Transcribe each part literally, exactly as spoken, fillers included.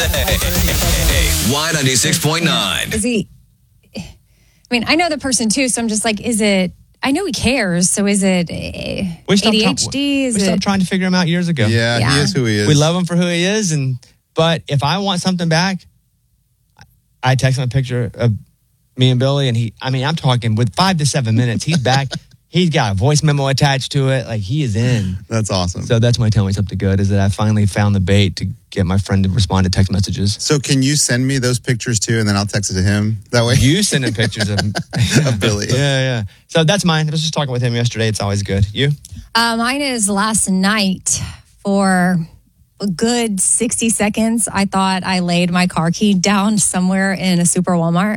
today. Y ninety-six point nine. Is he, I mean, I know the person too, so I'm just like, is it, I know he cares, so is it A D H D? Is we it? stopped trying to figure him out years ago. Yeah, Yeah. he is who he is. We love him for who he is, and but if I want something back, I text him a picture of me and Billy, and he, I mean, I'm talking with five to seven minutes, he's back. He's got a voice memo attached to it. Like, he is in. That's awesome. So that's when I tell me something good, is that I finally found the bait to get my friend to respond to text messages. So can you send me those pictures too, and then I'll text it to him? That way, You send him pictures of, of Billy. Yeah, yeah. So that's mine. I was just talking with him yesterday. It's always good. You? Uh, mine is last night for a good sixty seconds. I thought I laid my car key down somewhere in a super Walmart.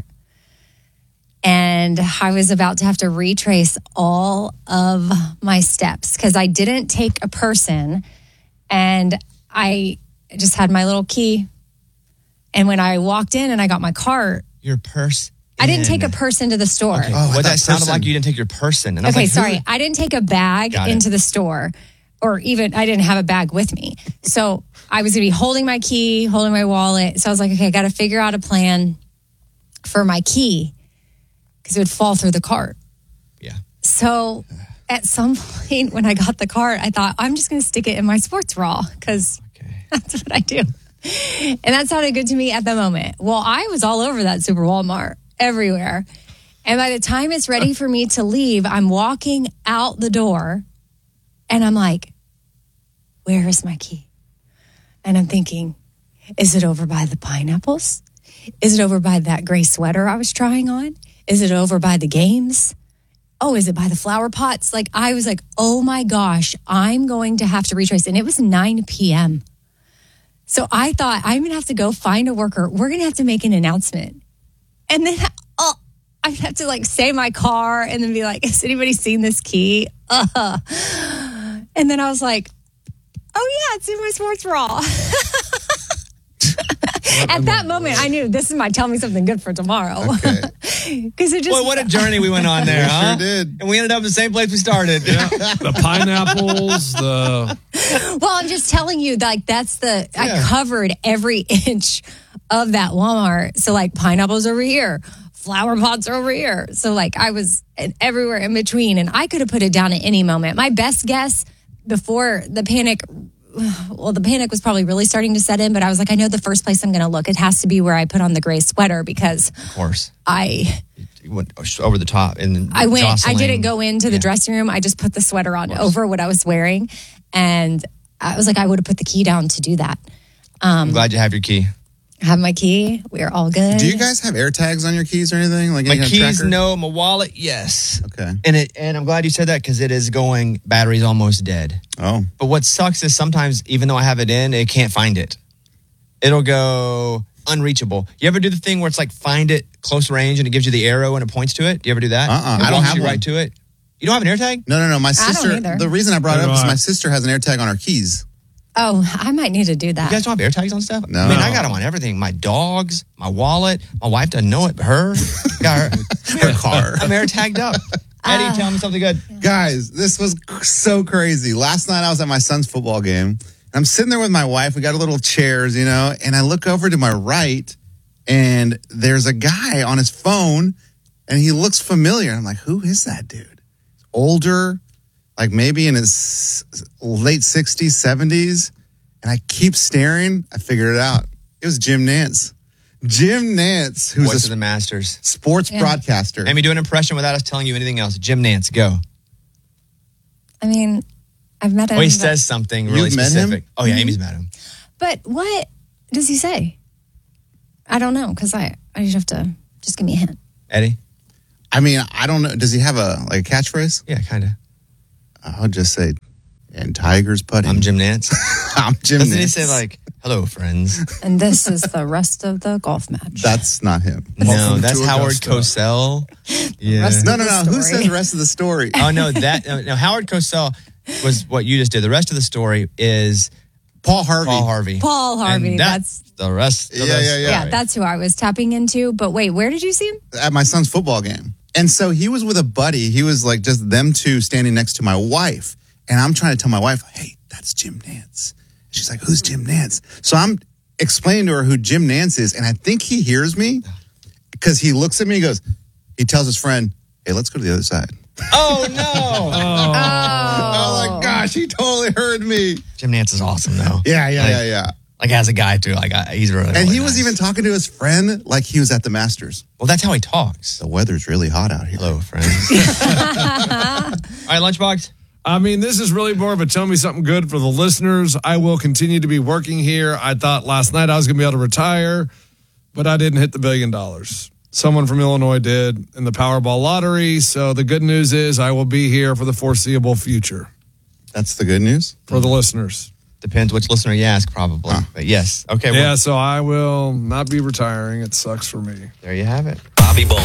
And I was about to have to retrace all of my steps because I didn't take a person and I just had my little key. And when I walked in and I got my cart, Your purse. I didn't take a in. purse into the store. Okay. Oh, I what thought that sounded person. like, you didn't take your person. And I was Okay, like, who- sorry. I didn't take a bag Got it. into the store, or even I didn't have a bag with me. So I was going to be holding my key, holding my wallet. So I was like, okay, I got to figure out a plan for my key because it would fall through the cart. Yeah. So at some point when I got the cart, I thought, I'm just going to stick it in my sports bra because Okay. that's what I do. And that sounded good to me at the moment. Well, I was all over that super Walmart, everywhere. And by the time it's ready for me to leave, I'm walking out the door and I'm like, where is my key? And I'm thinking, is it over by the pineapples? Is it over by that gray sweater I was trying on? Is it over by the games? Oh, is it by the flower pots? Like, I was like, oh my gosh, I'm going to have to retrace. And it was nine p.m. So I thought, I'm going to have to go find a worker. We're going to have to make an announcement. And then, oh, I'd have to like say my car and then be like, has anybody seen this key? Uh. And then I was like, oh yeah, it's in my sports bra. At that moment, I knew this is my tell me something good for tomorrow. Okay. Because it just. Boy, what a journey we went on there, We huh? sure did. And we ended up in the same place we started. Yeah, the pineapples, the Well, I'm just telling you, like, that's the, I Yeah. covered every inch of that Walmart. So, like, pineapples over here, flower pots are over here. So, like, I was everywhere in between, and I could have put it down at any moment. My best guess before the panic, well, the panic was probably really starting to set in, but I was like, I know the first place I'm going to look. It has to be where I put on the gray sweater because Of course. I. You went over the top. And I went, jostling. I didn't go into the Yeah. dressing room. I just put the sweater on over what I was wearing. And I was like, I would have put the key down to do that. I'm glad you have your key. I have my key. We're all good. Do you guys have air tags on your keys or anything? Like My any kind of keys, tracker? no. My wallet, yes. Okay. And it, and I'm glad you said that because it is going, battery's almost dead. Oh. But what sucks is sometimes, even though I have it in, it can't find it. It'll go unreachable. You ever do the thing where it's like find it close range and it gives you the arrow and it points to it? Do you ever do that? Uh-uh. It I don't walks have you one. right to it. You don't have an AirTag? No, no, no. My don't sister. either. The reason I brought it Neither up is do I. my sister has an air tag on her keys. Oh, I might need to do that. You guys don't have AirTags on stuff? No. I mean, I got them on everything. My dogs, my wallet. My wife doesn't know it, but her. Got her. Her car. I'm AirTagged up. Eddie, tell me something good. Guys, this was so crazy. Last night I was at my son's football game. I'm sitting there with my wife. We got a little chairs, you know, and I look over to my right and there's a guy on his phone and he looks familiar. I'm like, who is that dude? Older, like maybe in his late sixties, seventies. And I keep staring. I figured it out. It was Jim Nantz. Jim Nantz, who's Voice a of the Masters. sports Yeah. broadcaster. Amy, do an impression without us telling you anything else. Jim Nantz, go. I mean, I've met him. Oh, he but- says something really You've met him? specific. Oh, yeah, Amy's met him. But what does he say? I don't know because I, I just have to just give me a hint. Eddie? I mean, I don't know. Does he have a like a catchphrase? Yeah, kind of. I'll just say, and Tigers putting. I'm Jim Nantz. I'm Jim Doesn't he Nantz. say like, hello, friends? And this is the rest of the golf match. That's not him. No, Welcome that's to Howard Augusta. Cosell. Yeah. Rest- No, no, The no. Who story. says the rest of the story? Oh, no, that, no, no, Howard Cosell was what you just did. The rest of the story is Paul Harvey. Paul Harvey. Paul Harvey. And That's the rest of Yeah, the yeah, story. yeah. yeah, that's who I was tapping into. But wait, where did you see him? At my son's football game. And so he was with a buddy. He was like just them two standing next to my wife. And I'm trying to tell my wife, hey, that's Jim Nantz. She's like, who's Jim Nantz? So I'm explaining to her who Jim Nance is, and I think he hears me because he looks at me and goes, he tells his friend, hey, let's go to the other side. Oh, no. Oh, my gosh, he totally heard me. Jim Nance is awesome, though. Yeah, yeah, like, yeah, yeah. Like, as a guy, too. Like, I, he's really, And really he was nice. even talking to his friend like he was at the Masters. Well, that's how he talks. The weather's really hot out here. Hello, friends. All right, Lunchbox. I mean, this is really more of a tell me something good for the listeners. I will continue to be working here. I thought last night I was going to be able to retire, but I didn't hit the billion dollars. Someone from Illinois did in the Powerball lottery. So the good news is I will be here for the foreseeable future That's the good news? for the listeners. Depends which listener you ask, probably. Huh. But yes. Okay. Yeah, Well, so I will not be retiring. It sucks for me. there you have it. Bobby Bowman